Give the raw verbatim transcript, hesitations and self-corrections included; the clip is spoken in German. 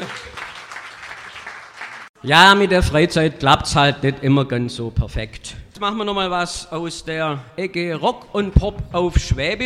Ja, mit der Freizeit klappt's halt nicht immer ganz so perfekt. Jetzt machen wir nochmal was aus der Ecke Rock und Pop auf Schwäbisch.